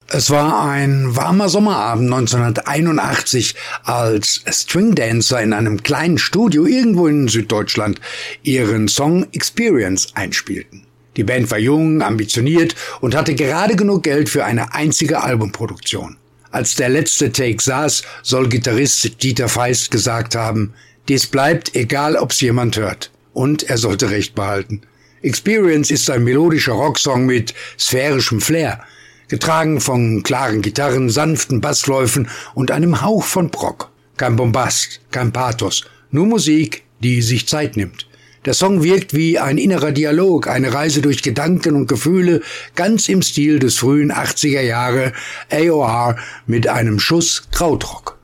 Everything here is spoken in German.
Es war ein warmer Sommerabend 1981, als Stringdancer in einem kleinen Studio irgendwo in Süddeutschland ihren Song Experience einspielten. Die Band war jung, ambitioniert und hatte gerade genug Geld für eine einzige Albumproduktion. Als der letzte Take saß, soll Gitarrist Dieter Feist gesagt haben, dies bleibt, egal ob's jemand hört. Und er sollte recht behalten. Experience ist ein melodischer Rocksong mit sphärischem Flair, getragen von klaren Gitarren, sanften Bassläufen und einem Hauch von Prog. Kein Bombast, kein Pathos, nur Musik, die sich Zeit nimmt. Der Song wirkt wie ein innerer Dialog, eine Reise durch Gedanken und Gefühle, ganz im Stil des frühen 80er Jahre AOR mit einem Schuss Krautrock.